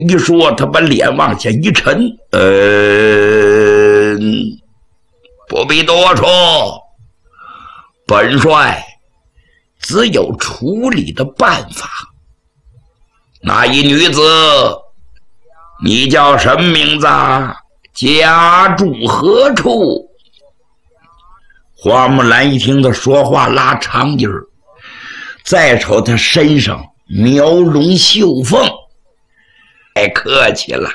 一说，他把脸往下一沉，不必多说，本帅只有处理的办法。那一女子，你叫什么名字？家住何处？花木兰一听他说话拉长音儿，再瞅他身上描龙绣凤，太客气了。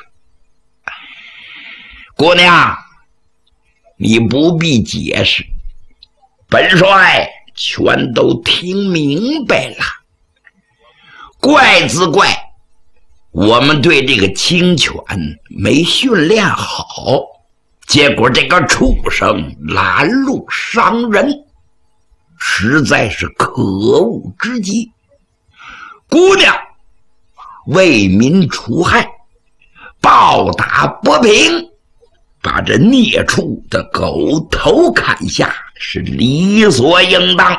姑娘，你不必解释，本帅全都听明白了。怪只怪我们对这个青犬没训练好，结果这个畜生拦路伤人，实在是可恶之极。姑娘为民除害，报答不平，把这孽畜的狗头砍下是理所应当。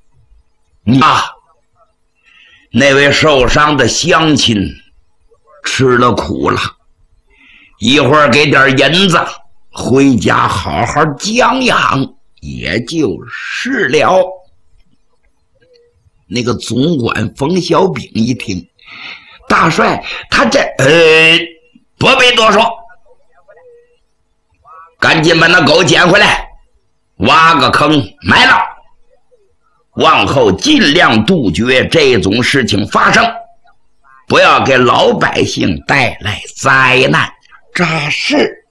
那位受伤的乡亲吃了苦了，一会儿给点银子，回家好好将养也就是了。那个总管冯小炳一听，大帅他这不必多说，赶紧把那狗捡回来，挖个坑埋了，往后尽量杜绝这种事情发生，不要给老百姓带来灾难。这是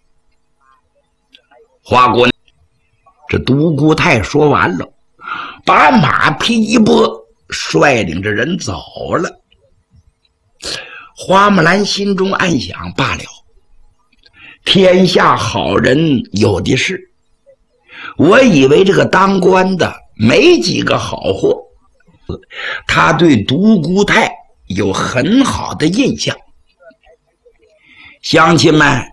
花姑娘，这独孤泰说完了，把马匹一拨，率领着人走了。花木兰心中暗想，罢了，天下好人有的是，我以为这个当官的没几个好货，他对独孤泰有很好的印象。乡亲们